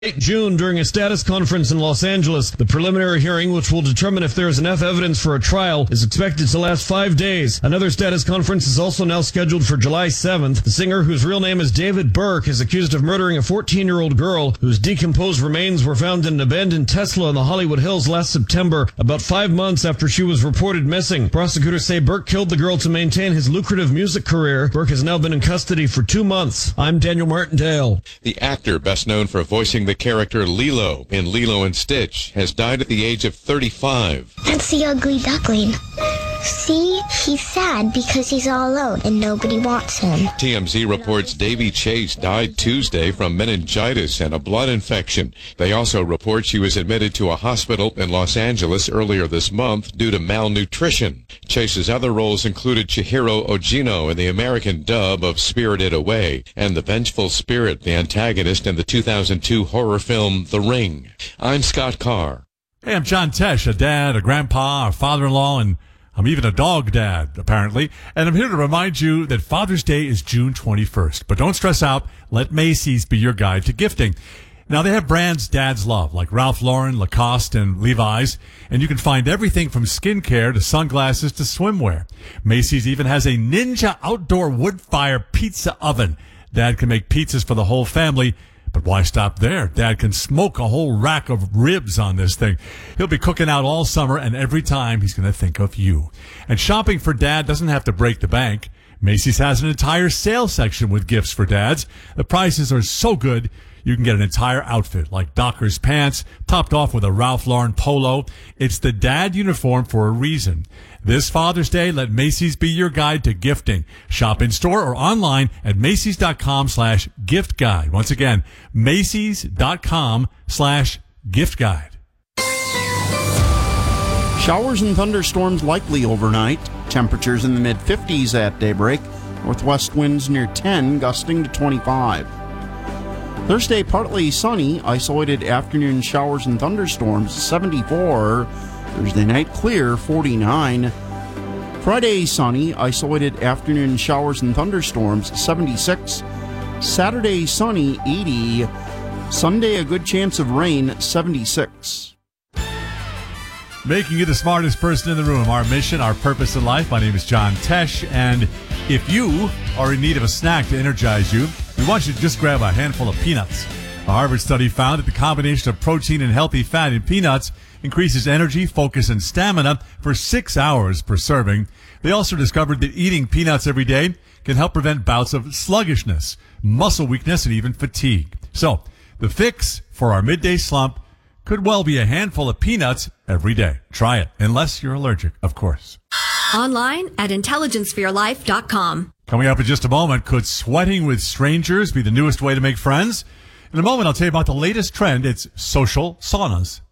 8 June, during a status conference in Los Angeles, the preliminary hearing, which will determine if there is enough evidence for a trial, is expected to last 5 days. Another status conference is also now scheduled for July 7th. The singer, whose real name is David Burke, is accused of murdering a 14-year-old girl whose decomposed remains were found in an abandoned Tesla in the Hollywood Hills last September, about 5 months after she was reported missing. Prosecutors say Burke killed the girl to maintain his lucrative music career. Burke has now been in custody for 2 months. I'm Daniel Martindale. The actor, best known for voicing the character Lilo in Lilo and Stitch, has died at the age of 35. That's the ugly duckling. See, he's sad because he's all alone and nobody wants him. TMZ reports Davy Chase died Tuesday from meningitis and a blood infection. They also report she was admitted to a hospital in Los Angeles earlier this month due to malnutrition. Chase's other roles included Chihiro Ogino in the American dub of Spirited Away and the vengeful spirit, the antagonist in the 2002 horror film The Ring. I'm Scott Carr. Hey, I'm John Tesh, a dad, a grandpa, a father-in-law, and I'm even a dog dad, apparently. And I'm here to remind you that Father's Day is June 21st. But don't stress out. Let Macy's be your guide to gifting. Now, they have brands dads love, like Ralph Lauren, Lacoste, and Levi's. And you can find everything from skincare to sunglasses to swimwear. Macy's even has a Ninja outdoor wood fire pizza oven. Dad can make pizzas for the whole family. But why stop there? Dad can smoke a whole rack of ribs on this thing. He'll be cooking out all summer, and every time he's going to think of you. And shopping for Dad doesn't have to break the bank. Macy's has an entire sales section with gifts for dads. The prices are so good, you can get an entire outfit, like Dockers pants, topped off with a Ralph Lauren polo. It's the dad uniform for a reason. This Father's Day, let Macy's be your guide to gifting. Shop in store or online at Macy's.com/gift guide. Once again, Macy's.com/gift guide. Showers and thunderstorms likely overnight. Temperatures in the mid-50s at daybreak. Northwest winds near 10, gusting to 25. Thursday, partly sunny. Isolated afternoon showers and thunderstorms, 74. Thursday night, clear, 49. Friday, sunny. Isolated afternoon showers and thunderstorms, 76. Saturday, sunny, 80. Sunday, a good chance of rain, 76. Making you the smartest person in the room. Our mission, our purpose in life. My name is John Tesh, and if you are in need of a snack to energize you, we want you to just grab a handful of peanuts. A Harvard study found that the combination of protein and healthy fat in peanuts increases energy, focus, and stamina for 6 hours per serving. They also discovered that eating peanuts every day can help prevent bouts of sluggishness, muscle weakness, and even fatigue. So, the fix for our midday slump could well be a handful of peanuts every day. Try it, unless you're allergic, of course. Online at intelligenceforyourlife.com. Coming up in just a moment, could sweating with strangers be the newest way to make friends? In a moment, I'll tell you about the latest trend. It's social saunas.